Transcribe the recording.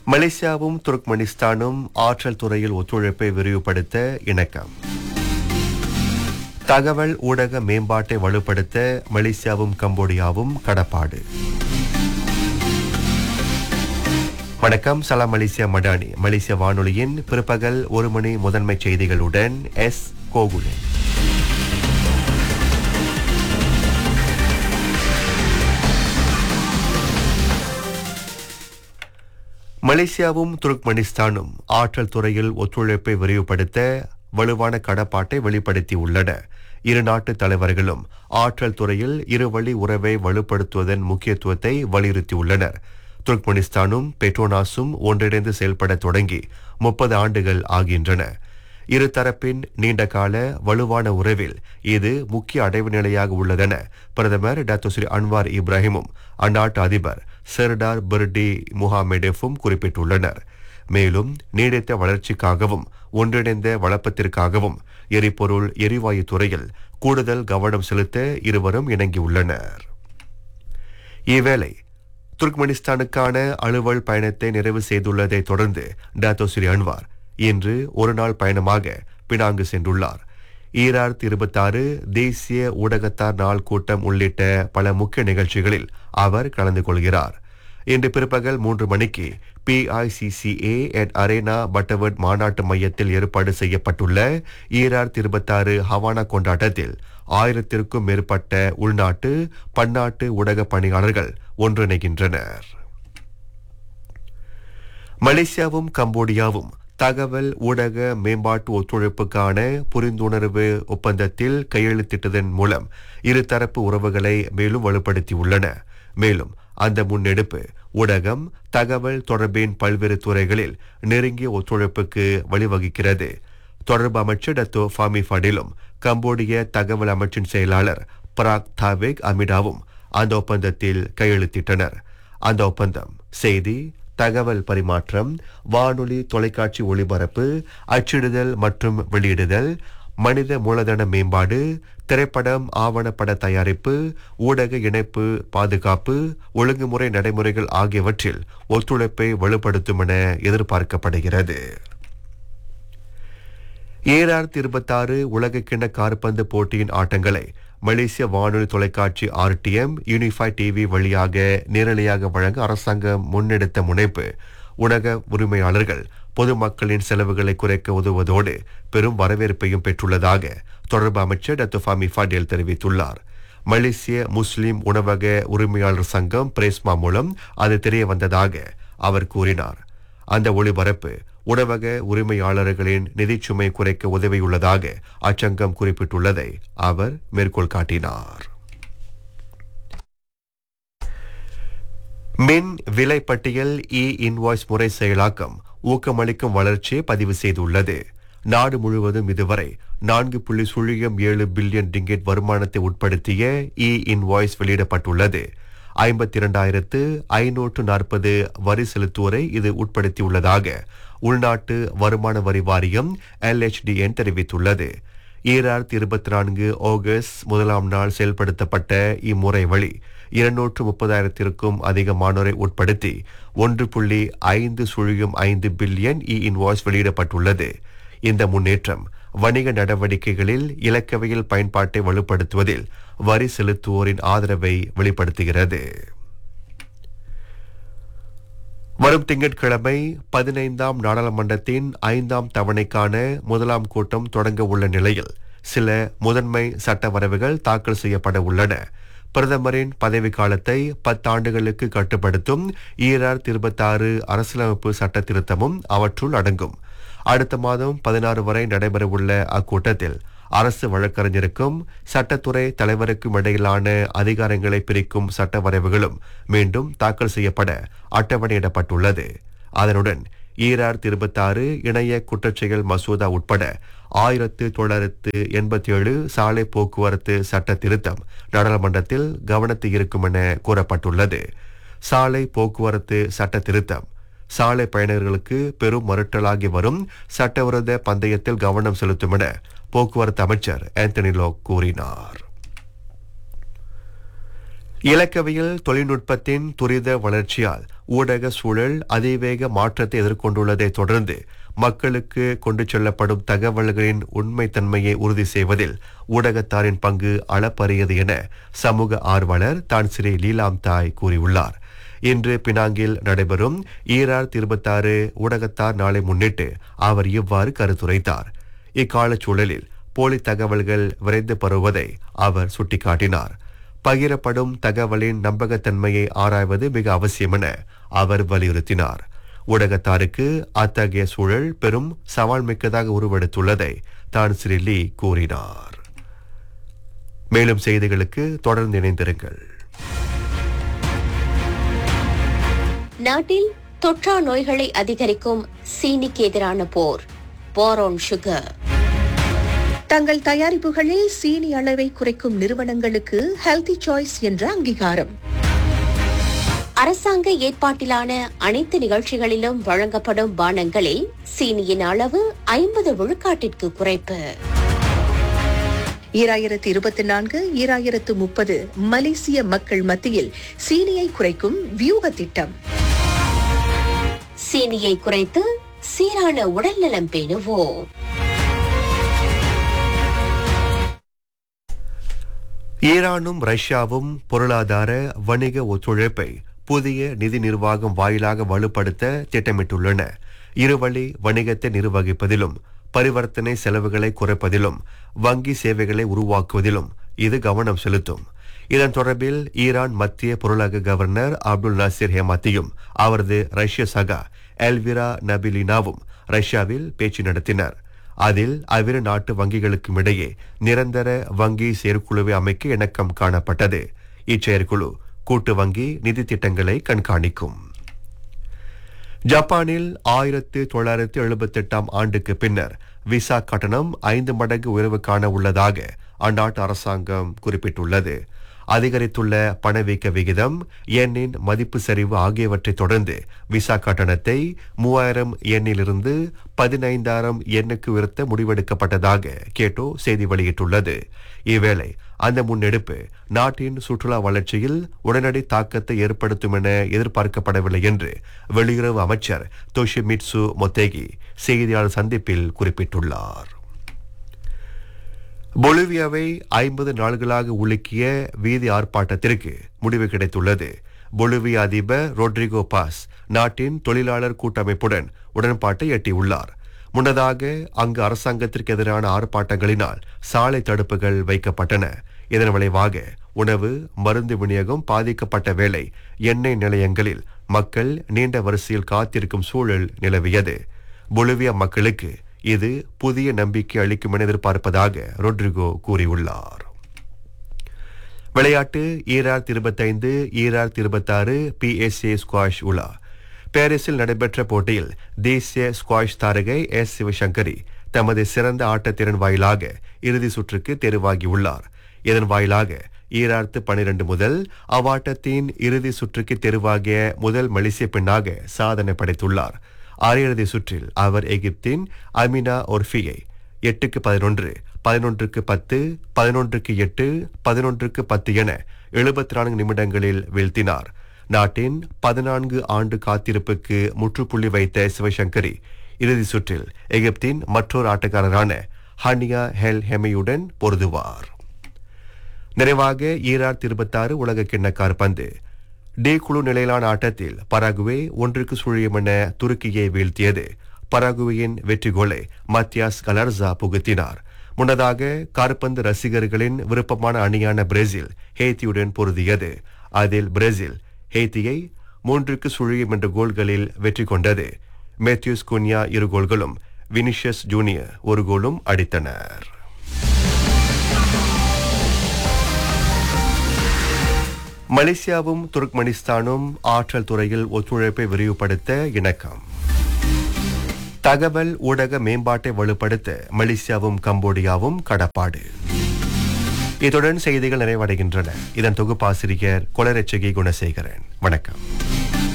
மலேசியாவும் துர்க்மெனிஸ்தானும் ஆற்றல் துறையில் ஒத்துழைப்பை விரிவுபடுத்த இணக்கம். தகவல் ஊடக மேம்பாட்டை வலுப்படுத்த மலேசியாவும் கம்போடியாவும் கடப்பாடு. வணக்கம், சலாம் மலேசியா மடானி. மலேசிய வானொலியின் பிற்பகல் 1 மணி முதன்மை செய்திகளுடன் எஸ் கோகுலன். மலேசியாவும் துர்க்மெனிஸ்தானும் ஆற்றல் துறையில் ஒத்துழைப்பை விரிவுபடுத்த வலுவான கடப்பாட்டை வெளிப்படுத்தியுள்ளன. இரு நாட்டு தலைவர்களும் ஆற்றல் துறையில் இருவழி உறவை வலுப்படுத்துவதன் முக்கியத்துவத்தை வலியுறுத்தியுள்ளனர். துர்க்மெனிஸ்தானும் பெட்ரோனாஸும் ஒன்றிணைந்து செயல்பட தொடங்கி 30 ஆண்டுகள் ஆகின்றன. இருதரப்பின் நீண்டகால வலுவான உறவில் இது முக்கிய அடைவு நிலையாக உள்ளதென பிரதமர் டாக்டர் ஸ்ரீ அன்வார் இப்ராஹிமும் அந்நாட்டு அதிபர் செர்டார் பெர்டி முஹாமெடெஃபும் குறிப்பிட்டுள்ளனர். மேலும் நீடித்த வளர்ச்சிக்காகவும் ஒன்றிணைந்த வளப்பத்திற்காகவும் எரிபொருள் எரிவாயு துறையில் கூடுதல் கவனம் செலுத்த இருவரும் இணங்கியுள்ளனர். இவ்வேளை துர்க்மெனிஸ்தானுக்கான அலுவல் பயணத்தை நிறைவு செய்துள்ளதை தொடர்ந்து டாக்டர் ஸ்ரீ அன்வார் இன்று ஒருநாள் பயணமாக பினாங்கு சென்றுள்ளார். 2026 தேசிய ஊடகத்தார் நாள் கூட்டம் உள்ளிட்ட பல முக்கிய நிகழ்ச்சிகளில் அவர் கலந்து கொள்கிறார். இன்று பிற்பகல் 3 மணிக்கு PICCA at அரேனா பட்டவர்ட் மாநாட்டு மையத்தில் ஏற்பாடு செய்யப்பட்டுள்ள 2026 ஹவானா கொண்டாட்டத்தில் 1000க்கும் மேற்பட்ட உள்நாட்டு பன்னாட்டு ஊடக பணியாளர்கள் ஒன்றிணைகின்றனர். மலேசியாவும் கம்போடியாவும் தகவல் ஊடக மேம்பாட்டு ஒத்துழைப்புக்கான புரிந்துணர்வு ஒப்பந்தத்தில் கையெழுத்திட்டதன் மூலம் இருதரப்பு உறவுகளை மேலும் வலுப்படுத்தியுள்ளன. மேலும் அந்த முன்னெடுப்பு ஊடகம் தகவல் தொடர்பின் பல்வேறு துறைகளில் நெருங்கிய ஒத்துழைப்புக்கு வழிவகுக்கிறது. தொடர்பு அமைச்சர் டத்தோ ஃபாமி ஃபடிலும் கம்போடிய தகவல் அமைச்சின் செயலாளர் பராக் தாவேக் அமிடாவும் அந்த ஒப்பந்தத்தில் கையெழுத்திட்டனர். அந்த ஒப்பந்தம் செய்தி தகவல் பரிமாற்றம், வானொலி தொலைக்காட்சி ஒளிபரப்பு, அச்சிடுதல் மற்றும் வெளியிடுதல், மனித மூலதன மேம்பாடு, திரைப்படம் ஆவணப்பட தயாரிப்பு, ஊடக இணைப்பு, பாதுகாப்பு, ஒழுங்குமுறை நடைமுறைகள் ஆகியவற்றில் ஒத்துழைப்பை வலுப்படுத்தும் என எதிர்பார்க்கப்படுகிறது. 2026 உலகக்கிண்ண காற்பந்து போட்டியின் ஆட்டங்களை மலேசிய வானொலி தொலைக்காட்சி RTM யூனிஃபை டிவி வழியாக நேரலையாக வழங்க அரசாங்கம் முன்னெடுத்த முனைப்பு உலக உரிமையாளர்கள் பொதுமக்களின் செலவுகளை குறைக்க உதவுவதோடு பெரும் வரவேற்பையும் பெற்றுள்ளதாக தொடர்பு அமைச்சர் டாக்டர் ஃபாமி ஃபடேல் தெரிவித்துள்ளார். மலேசிய முஸ்லிம் உணவக உரிமையாளர் சங்கம் பிரேஸ்மா மூலம் அது தெரிய வந்ததாக அவர் கூறினார். அந்த ஒளிபரப்பு உணவக உரிமையாளர்களின் நிதிச்சுமை குறைக்க உதவியுள்ளதாக அச்சங்கம் குறிப்பிட்டுள்ளதை அவர் மேற்கோள் காட்டினார். மின் விலை பட்டியல் இன்வாய்ஸ் முறை செயலாக்கம் ஊக்கமளிக்கும் வளர்ச்சியை பதிவு செய்துள்ளது. நாடு முழுவதும் இதுவரை 4.07 பில்லியன் ரிங்கெட் வருமானத்தை உட்படுத்திய இன்வாய்ஸ் வெளியிடப்பட்டுள்ளது. 52,540 வரி செலுத்துவோரை இது உட்படுத்தியுள்ளதாக உள்நாட்டு வருமான வரி வாரியம் LHDN தெரிவித்துள்ளது. 2024 ஆகஸ்ட் 1ஆம் நாள் செயல்படுத்தப்பட்ட இம்முறை வழி 230,000க்கும் அதிகமானோரை உட்படுத்தி 1.505 பில்லியன் இன்வாய்ஸ் வெளியிடப்பட்டுள்ளது. இந்த முன்னேற்றம் வணிக நடவடிக்கைகளில் இலக்கவியல் பயன்பாட்டை வலுப்படுத்துவதில் வரி செலுத்துவோரின் ஆதரவை வெளிப்படுத்துகிறது. வரும் திங்கட்கிழமை 15ஆம் நாடாளுமன்றத்தின் 5ஆம் தவணைக்கான முதலாம் கூட்டம் தொடங்க உள்ள நிலையில் சில முதன்மை சட்ட வரைவுகள் தாக்கல் செய்யப்பட உள்ளன. பிரதமரின் பதவிக்காலத்தை 10 ஆண்டுகளுக்கு கட்டுப்படுத்தும் 2026 அரசியலமைப்பு சட்ட திருத்தமும் அவற்றுள் அடங்கும். அடுத்த மாதம் 16 வரை நடைபெறவுள்ள அக்கூட்டத்தில் அரசு வழக்கறிஞருக்கும் சட்டத்துறை தலைவருக்கும் இடையிலான அதிகாரங்களை பிரிக்கும் சட்ட வரைவுகளும் மீண்டும் தாக்கல் செய்யப்பட அட்டவணையிடப்பட்டுள்ளது. அதனுடன் 2026 இணைய குற்றச்செயல் மசோதா உட்பட 1987 சாலை போக்குவரத்து சட்ட திருத்தம் நாடாளுமன்றத்தில் கவனத்தில் இருக்கும் என கூறப்பட்டுள்ளது. சாலை போக்குவரத்து சட்ட திருத்தம் சாலை பயணிகளுக்கு பெரும் மறுட்டலாகி வரும் சட்டவிரோத பந்தயத்தில் கவனம் செலுத்தும் என போக்குவரத்து அமைச்சர் ஆந்தனி லோக் கூறினார். இலக்கவியல் தொழில்நுட்பத்தின் துரித வளர்ச்சியால் ஊடக சூழல் அதிவேக மாற்றத்தை எதிர்கொண்டுள்ளதை தொடர்ந்து மக்களுக்கு கொண்டு செல்லப்படும் தகவல்களின் உண்மைத்தன்மையை உறுதி செய்வதில் ஊடகத்தாரின் பங்கு அளப்பரியது என சமூக ஆர்வலர் தான்சிரி லீலாம் தாய் கூறியுள்ளார். இன்று பினாங்கில் நடைபெறும் 2026 ஊடகத்தார் நாளை முன்னிட்டு அவர் இவ்வாறு கருத்துரைத்தார். இக்கால சூழலில் போலி தகவல்கள் விரைந்து பரவுவதை அவர் சுட்டிக்காட்டினார். பகிரப்படும் தகவலின் நம்பகத்தன்மையை ஆராய்வது மிக அவசியம் என அவர் வலியுறுத்தினார். ஊடகத்தாருக்கு அத்தகைய சூழல் பெரும் சவால் மிக்கதாக உருவெடுத்துள்ளதை தான்சிரி லீ கூறினார். மேலும் செய்திகளுக்கு தொடர்ந்து இணைந்திருங்கள். நாட்டில் தொற்றா நோய்களை அதிகரிக்கும் சீனிக்கு எதிரான போர் ஆன் சுகர். தங்கள் தயாரிப்புகளில் சீனி அளவை குறைக்கும் நிறுவனங்களுக்கு ஹெல்தி சாய்ஸ் என்ற அங்கீகாரம். அரசாங்க ஏற்பாட்டிலான அனைத்து நிகழ்ச்சிகளிலும் வழங்கப்படும் பானங்களில் சீனியின் அளவு 50 விழுக்காட்டிற்கு குறைப்பு. 2024-2030 மலேசிய மக்கள் மத்தியில் சீனியை குறைக்கும் வியூக திட்டம். சீனியை குறைத்து சீரான உடல்நலம் பேணுவோம். ஈரானும் ரஷ்யாவும் பொருளாதார வணிக ஒத்துழைப்பை புதிய நிதி நிர்வாகம் வாயிலாக வலுப்படுத்த திட்டமிட்டுள்ளன. இருவழி வணிகத்தை நிர்வகிப்பதிலும் பரிவர்த்தனை செலவுகளை குறைப்பதிலும் வங்கி சேவைகளை உருவாக்குவதிலும் இது கவனம் செலுத்தும். இதன் தொடர்பில் ஈரான் மத்திய பொருளாக கவர்னர் அப்துல் நாசிர் ஹேமாத்தியும் அவரது ரஷ்ய சகா எல்விரா நபிலினாவும் ரஷ்யாவில் பேச்சு நடத்தினர். அதில் அவ்விரு நாட்டு வங்கிகளுக்கும் இடையே நிரந்தர வங்கி செயற்குழுவை அமைக்க இணக்கம் காணப்பட்டது. இச்செயற்குழு கூட்டு வங்கி நிதி திட்டங்களை கண்காணிக்கும். ஜப்பானில் 1978 ஆண்டுக்கு பின்னர் விசா கட்டணம் 5 மடங்கு உயர்வு காண உள்ளதாக அந்நாட்டு அரசாங்கம் குறிப்பிட்டுள்ளது. அதிகரித்துள்ள பணவீக்க விகிதம், யென்னின் மதிப்பு சரிவு ஆகியவற்றை தொடர்ந்து விசா கட்டணத்தை 3000 யென்னிலிருந்து 15,000 யென்னுக்கு உயர்த்த முடிவெடுக்கப்பட்டதாக கேட்டோ செய்தி வெளியிட்டுள்ளது. இவ்வேளை அந்த முன்னெடுப்பு நாட்டின் சுற்றுலா வளர்ச்சியில் உடனடி தாக்கத்தை ஏற்படுத்தும் என எதிர்பார்க்கப்படவில்லை என்று வெளியுறவு அமைச்சர் தோஷிமிட்சு மொத்தேகி செய்தியாளர் சந்திப்பில் குறிப்பிட்டுள்ளார். பொலிவியாவை 50 நாள்களாக உலுக்கிய வீதி ஆர்ப்பாட்டத்திற்கு முடிவு கிடைத்துள்ளது. பொலிவியா அதிபர் ரோட்ரிகோ பாஸ் நாட்டின் தொழிலாளர் கூட்டமைப்புடன் உடன்பாட்டை எட்டியுள்ளார். முன்னதாக அங்கு அரசாங்கத்திற்கு எதிரான ஆர்ப்பாட்டங்களினால் சாலை தடுப்புகள் வைக்கப்பட்டன. இதன் விளைவாக உணவு மருந்து விநியோகம் பாதிக்கப்பட்ட வேளை எண்ணெய் நிலையங்களில் மக்கள் நீண்ட வரிசையில் காத்திருக்கும் சூழல் நிலவியது. பொலிவியா மக்களுக்கு இது புதிய நம்பிக்கை அளிக்கும் என எதிர்பார்ப்பதாக ரோட்ரிகோ கூறியுள்ளார். விளையாட்டு 2025-2026 PSA ஸ்குவாஷ் உலா. பாரிஸில் நடைபெற்ற போட்டியில் தேசிய ஸ்குவாஷ் தாரகை எஸ் சிவசங்கரி தமது சிறந்த ஆட்டத்திறன் வாயிலாக இறுதி சுற்றுக்கு தெரிவாகியுள்ளார். இதன் வாயிலாக 2012 முதல் அவ்வாட்டத்தின் இறுதி சுற்றுக்கு தெரிவாகிய முதல் மலேசிய பெண்ணாக சாதனை படைத்துள்ளார். அரையிறுதி சுற்றில் அவர் எகிப்தின் அமினா ஒர்ஃபியை 8-11, 11-10, 11-8, 11-10 என 74 நிமிடங்களில் வீழ்த்தினார். நாட்டின் 14 ஆண்டு காத்திருப்புக்கு முற்றுப்புள்ளி வைத்த சிவசங்கரி இறுதி சுற்றில் எகிப்தின் மற்றொரு ஆட்டக்காரரான ஹனியா ஹெல் ஹெமையுடன் பொருதுவார். நிறைவாக 2026 உலக கிண்ண காற்பந்து டி குழு நிலையிலான ஆட்டத்தில் பராகுவே 1-0 என துருக்கியை வீழ்த்தியது. பராகுவேயின் வெற்றி கோலை மத்தியாஸ் கலர்சா புகுத்தினார். முன்னதாக காற்பந்து ரசிகர்களின் விருப்பமான அணியான பிரேசில் ஹேத்தியுடன் பொருதியது. அதில் பிரேசில் ஹேத்தியை 3-0 என்ற கோல்களில் வெற்றி கொண்டது. மேத்யூஸ் குன்யா 2 கோல்களும் வினிஷியஸ் ஜூனியர் 1 கோலும் அடித்தனர். மலேசியாவும் துர்க்மெனிஸ்தானும் ஆற்றல் துறையில் ஒத்துழைப்பை விரிவுபடுத்த இணக்கம். தகவல் ஊடக மேம்பாட்டை வலுப்படுத்த மலேசியாவும் கம்போடியாவும் கடப்பாடு. இத்துடன் செய்திகள் நிறைவடைகின்றன. இதன் தொகுப்பாசிரியர் கொலரட்சகி குணசேகரன். வணக்கம்.